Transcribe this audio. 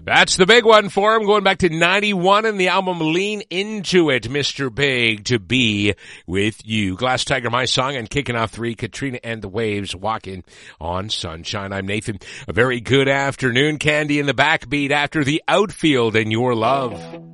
That's the big one for him, going back to 91 and the album Lean Into It, Mr. Big, To Be With You. Glass Tiger, my song, and kicking off 3, Katrina and the Waves, Walking on Sunshine. I'm Nathan. A very good afternoon. Candy in the backbeat after the outfield and your love.